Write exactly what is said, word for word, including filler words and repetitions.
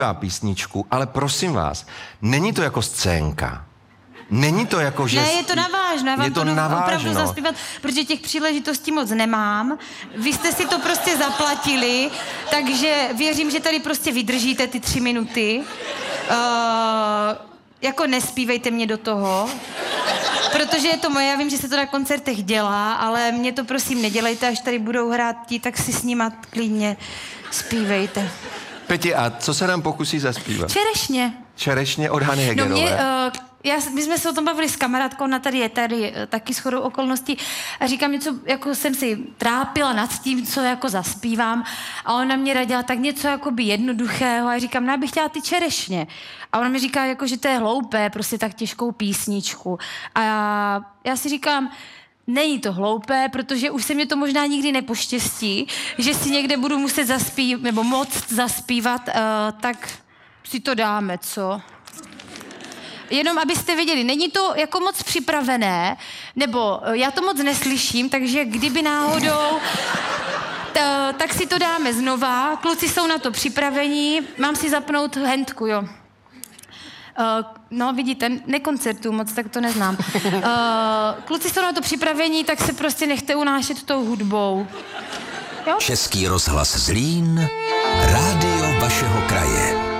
písničku, ale prosím vás, není to jako scénka. Není to jako, že... Ne, je to navážno, já vám je to to navážno. opravdu zaspívat, protože těch příležitostí moc nemám. Vy jste si to prostě zaplatili, takže věřím, že tady prostě vydržíte ty tři minuty. Uh, jako nespívejte mě do toho, protože je to moje, já vím, že se to na koncertech dělá, ale mě to prosím nedělejte, až tady budou hrát ti, tak si s nima klidně zpívejte. Peti, a co se nám pokusí zaspívat? Čerešně. Čerešně od Hany Hegerové. No mě, uh, já, my jsme se o tom bavili s kamarádkou, ona tady je tady uh, taky shodou okolností a říkám něco, jako jsem si trápila nad tím, co jako zaspívám a ona mě radila tak něco jakoby jednoduchého a já říkám, no já bych chtěla ty čerešně. A ona mi říká, jako, že to je hloupé, prostě tak těžkou písničku. A já, já si říkám, není to hloupé, protože už se mě to možná nikdy nepoštěstí, že si někde budu muset zaspívat, nebo moc zaspívat, uh, tak si to dáme, co? Jenom abyste věděli, není to jako moc připravené, nebo uh, já to moc neslyším, takže kdyby náhodou, t- tak si to dáme znova. Kluci jsou na to připravení, mám si zapnout hentku, jo. Uh, no, vidíte, nekoncertuju moc, tak to neznám. Uh, kluci jsou na to připravení, tak se prostě nechte unášet tou hudbou. Jo? Český rozhlas Zlín, rádio vašeho kraje.